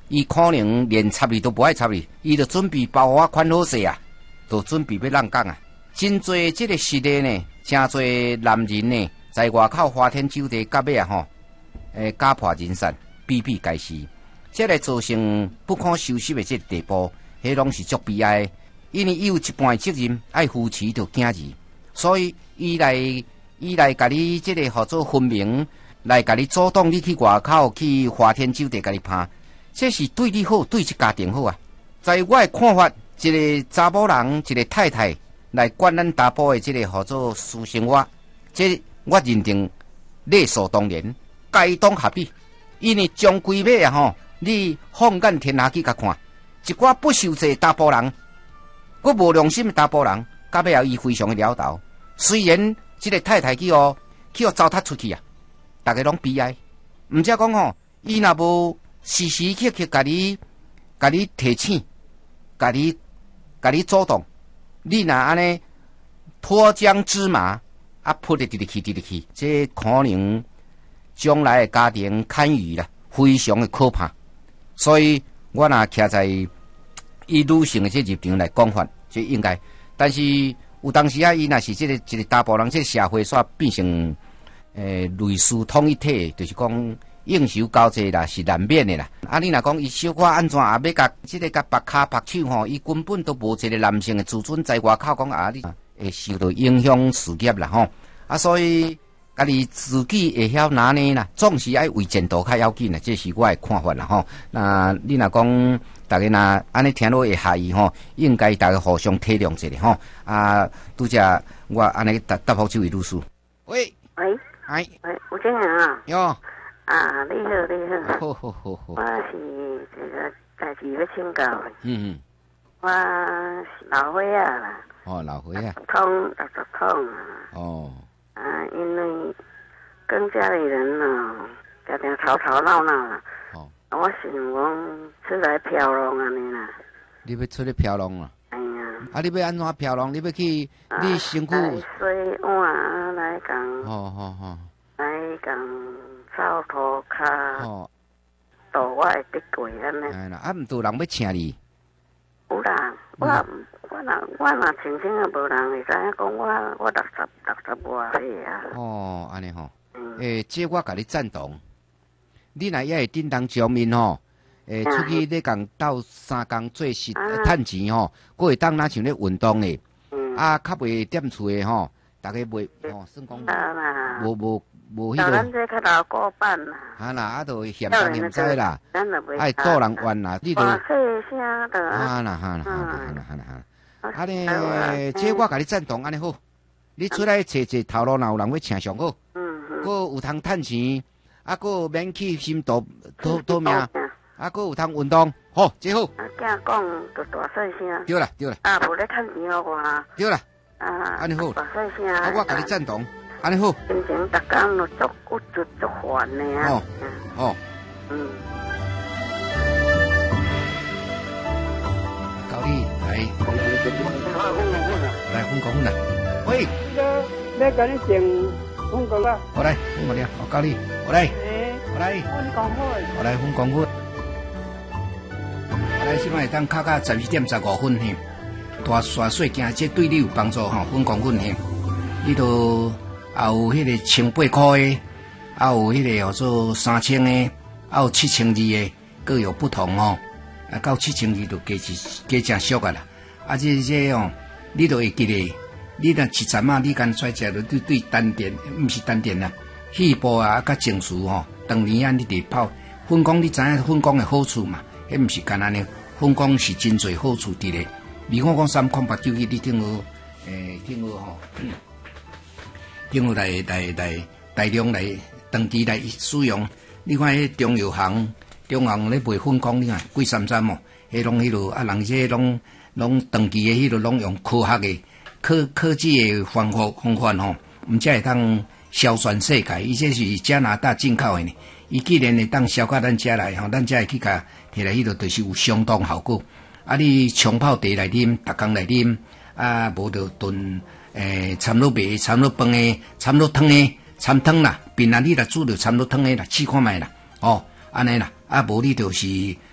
伊可能连插你都不爱插你，伊就准备包花款好势啊，就准备要浪讲啊。真侪这个实例呢，真侪男人呢，在外口花天酒地，到尾啊吼，家破人散，比比皆是，这来造成不可收拾的这个地步，迄拢是足悲哀的。因为伊有一半责任爱扶持着囝儿，所以伊来甲你这个合作分明，来甲你主动你去外口去花天酒地甲你拍，这是对你好，对这家庭好啊。在我的看法，一个查某人，一个太太来管咱大埔的这个合作私生活，这我认定理所当然，该当合理。因为将归尾啊吼，你放眼天下去甲看，一寡不受制大埔人，佫无良心的大埔人，到尾后伊非常的潦倒。虽然这个太太去糟蹋出去啊，大家拢悲哀。毋则讲吼，伊若无时时刻刻甲你提醒，甲你主动，你若安尼脱缰之马啊，扑得直去，这可能将来的家庭堪虞啦，非常的可怕。所以我若徛在以女性的这立场来讲法，这应该。但是有当时啊，伊若是这个一个大部分人，这个社会煞变成类似统一体，就是讲应酬交际啦，是难免的啦。啊，你若讲伊小可安怎也要甲这个甲白骹白手吼，伊根本都无一个男性的自尊，在外口讲啊，你会受到影响事业啦吼。啊，所以家己自己会晓拿捏啦，总是爱为前途较要紧啦，这是我的看法啦吼。那你若讲大家若安尼听落会下意吼，应该大家互相体谅一下吼。啊，拄则我安尼答复这位律师。喂，哎， 吴先生啊。 哟。 啊，你好。 好。 我是这个代志要请教的。我是老岁仔啦。 哦，老岁仔。 痛啊。 哦。 啊，因为跟家里人家庭吵闹啦。哦。我想讲出来漂亮安尼啦。 你要出来漂亮啦？ 哎呀。 啊，你要安怎漂亮？你要去你身躯。 来洗碗来讲。 好。 来讲扫涂骹。倒我的地柜安尼。 哎啦，啊，毋多人要请你。 有啦，我若清醒啊，无人会知影讲我60外岁啊。 哦，安尼吼。这我甲你赞同。你若也会叮当上面吼，出去咧共斗3工做事趁钱吼，佫会当若像咧运动咧，啊，较袂踮厝诶吼，大家袂吼，算讲无迄个。 咱这较老古板啦。 啊啦，啊，就嫌东嫌西啦，爱做人冤啦，你就大细声的。 啊啦。安尼，这我甲你赞同，安尼好。你出来找头路，若有人要请上好。佫有通趁钱。啊，佫免去心倒命，啊，佫有通运动，好，真好。 啊，囝讲就大细声。 对啦。 啊，无咧趁钱互我。 对啦。 啊， 安尼好。 大细声。 啊，我甲你赞同，安尼好。 心情逐工都足郁卒足烦的啊。 哦。教你来分工啦。喂。 要甲你订分工啦。 好来，分工了，我教你。好来。 分工好。 好来，分工好。来，现在当考到12:15嘿。大刷细件，这对你有帮助吼。分工嘿，你都也有迄个1800块的，也有迄个叫做3000的，也有7200的，各有不同吼。啊，到7200就加正俗啊啦。啊，这哦，你都会记得。你若吃站啊，你干出来食就对单点，毋是单点啦，细胞啊，甲情绪吼，当年啊，你得泡分工，你知影分工的好处嘛？迄毋是干安尼，分工是真侪好处伫咧。如果讲3空89你听有吼，听有来大量来长期来使用。你看迄中药行咧卖分工，你看贵3哦，迄拢迄落啊，人这拢长期的迄落拢用科学的。科技的方法吼，毋才会当销全世界。伊这是加拿大进口的呢。伊既然会当销到咱遮来吼，咱遮会去甲摕来迄落，就是有相当效果。啊，你冲泡茶来啉，逐工来啉，啊，无就炖掺落糜、掺落饭的、掺落汤的、掺汤啦。平常你若煮着掺落汤的啦，试看觅啦，哦，安尼啦。啊，无你就是